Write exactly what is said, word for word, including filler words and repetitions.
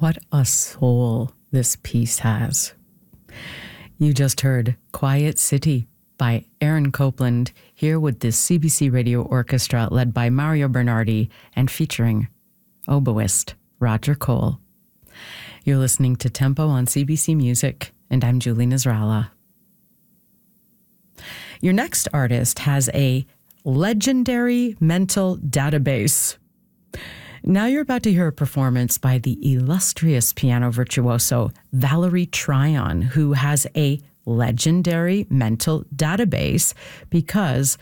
What a soul this piece has. You just heard Quiet City by Aaron Copland, here with the C B C Radio Orchestra led by Mario Bernardi and featuring oboist Roger Cole. You're listening to Tempo on C B C Music, and I'm Julie Nasrallah. Your next artist has a legendary mental database. Now you're about to hear a performance by the illustrious piano virtuoso Valerie Tryon, who has a legendary mental database because